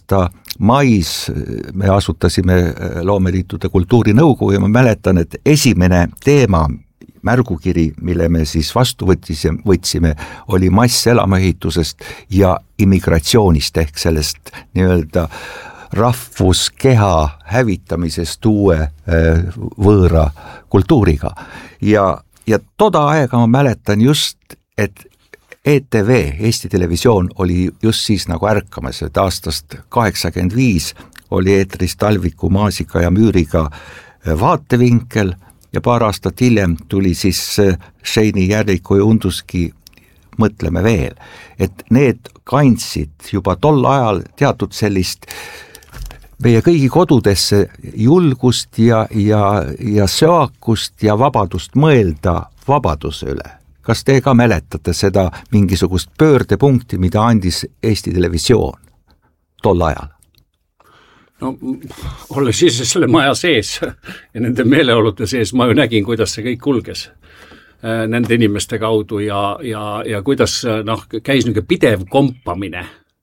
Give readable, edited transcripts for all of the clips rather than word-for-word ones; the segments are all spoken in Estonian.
aasta mais me asutasime Loomeliitude kultuurinõukogu ja ma mäletan, et esimene teema, märgukiri, mille me siis vastu võtsime, oli masselamaehitusest ja immigratsioonist ehk sellest nii-öelda rahvuskeha hävitamisest uue võõra kultuuriga. Ja toda aega ma mäletan just, et ETV, Eesti Televisioon oli just siis nagu ärkamas, et aastast 85 oli eetris Talviku, Maasika ja Müüriga vaatevinkel ja paar aastat hiljem tuli siis Sheini, Järliku ja Unduski Mõtleme veel, et need kandsid juba tol ajal teatud sellist meie kõigi kodudesse julgust ja söakust ja vabadust mõelda vabaduse üle. Kas te ka mäletate seda mingisugust pöördepunkti, mida andis Eesti Televisioon tol ajal? No, olles siis selle maja sees ja nende meeleolude sees, ma ju nägin, kuidas see kõik kulges nende inimeste kaudu ja kuidas käis niisugune pidev kompamine,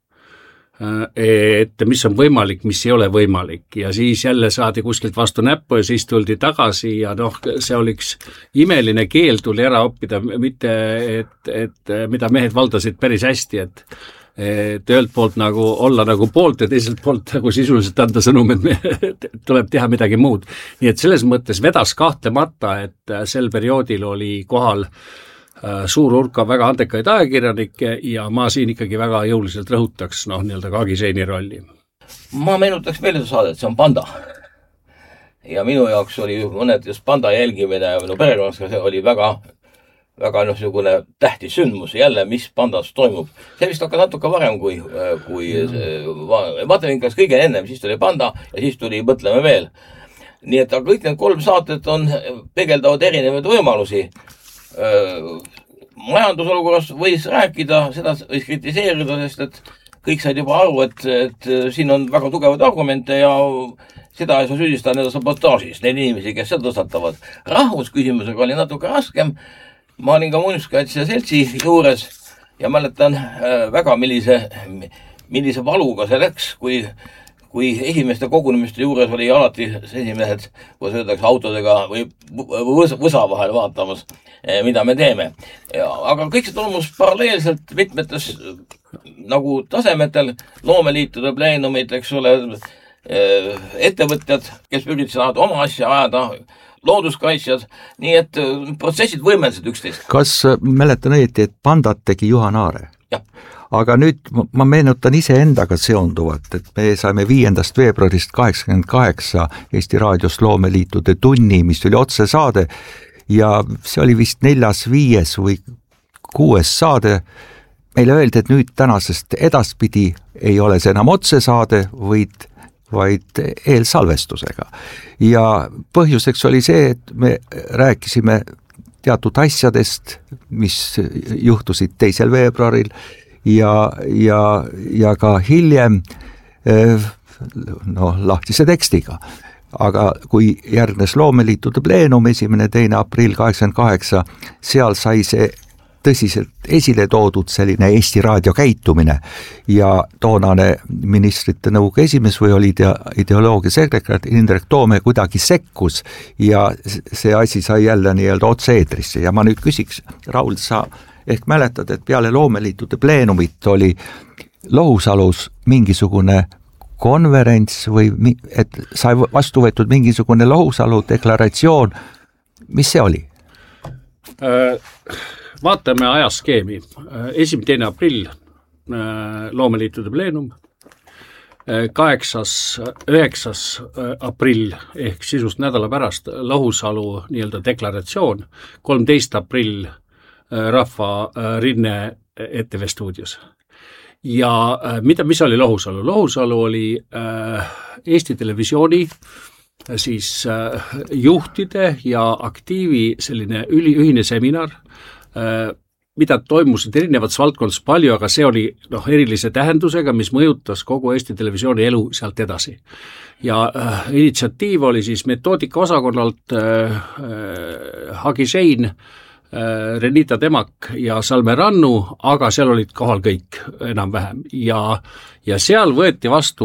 et mis on võimalik, mis ei ole võimalik ja siis jälle saadi kuskilt vastu näppu ja siis tuldi tagasi ja see oli üks imeline keel tuli ära õppida, mitte et mida mehed valdasid päris hästi, et ühelt poolt nagu olla nagu poolt ja teiselt poolt nagu sisuliselt anda sõnum, et tuleb teha midagi muud. Nii et selles mõttes vedas kahtlemata, et sel perioodil oli kohal suur hulka väga andekaid ajakirjanikke ja ma siin ikkagi väga jõuliselt rõhutaks nii-öelda Kagi Sheini rolli. Ma meenutaks veel seda saadet, see on Panda. Ja minu jaoks oli mõned just Panda jälgimine perekonnas oli väga niisugune tähtis sündmus jälle, mis Pandas toimub. See vist hakka natuke varem kui vaatevinklas kõige ennem, siis tuli Panda ja siis tuli Mõtleme veel. Nii et kõik need 3 saated peegeldavad erinevaid võimalusi. Majandusolukorras võis rääkida, seda võis kritiseerida, sest et kõik said juba aru, et siin on väga tugevad argumente ja seda ei saa süüdistada nende sabotaažis, need inimesi, kes seda tõstatavad. Rahvusküsimusega oli natuke raskem. Ma olin ka muinsuskaitse seltsi juures ja mäletan väga millise valuga see läks, kui esimeste kogunemiste juures oli alati esimehed, kus öeldakse autodega või võsa vahel vaatamas, mida me teeme. Aga kõik see toimus paralleelselt mitmetes nagu tasemetel, loomeliitude pleenumid, eks ole, ettevõtjad, kes üritasid oma asja ajada, looduskaitsjad, nii et protsessid võimendasid üksteist. Kas mäletan õieti, et Pandat tegi Juhan Aare? Jah. Aga nüüd ma meenutan ise endaga seonduvat, et me saime 5. veebruarist 88 Eesti Raadios Loomeliitude tunni, mis oli otsesaade ja see oli vist 4., 5. või 6. saade. Meile öeldi, et nüüd tänasest edaspidi ei ole see enam otsesaade, vaid eelsalvestusega. Ja põhjuseks oli see, et me rääkisime teatud asjadest, mis juhtusid 2. veebruaril ja ka hiljem lahtise tekstiga. Aga kui järgnes Loomeliitude pleenum 1., 2. aprill 88, seal sai see tõsiselt esile toodud selline Eesti Raadio käitumine ja toonane ministrite nõukogu esimees või oli ideoloogia sekretär Indrek Toome kuidagi sekkus ja see asi sai jälle nii-öelda otse-eetrisse ja ma nüüd küsiks, Raul, sa ehk mäletad, et peale Loomeliitude pleenumit oli Lohusalus mingisugune konverents või et sai vastu võetud mingisugune Lohusalu deklaratsioon, mis see oli? Vaatame ajaskeemi. 1. 2. aprill Loomeliitude pleenum, 8. 9. aprill ehk sisust nädala pärast Lohusalu nii-öelda deklaratsioon, 13. aprill Rahva Rinne ETV stuudios. Ja mis oli Lohusalu? Lohusalu oli Eesti Televisiooni siis juhtide ja aktiivi selline ühine seminar, mida toimusid erinevates valdkondades palju, aga see oli erilise tähendusega, mis mõjutas kogu Eesti Televisiooni elu sealt edasi. Ja initsiatiiv oli siis metoodika osakonnalt Hagi Shein, Renita Temak ja Salme Rannu, aga seal olid kohal kõik enam-vähem ja seal võeti vastu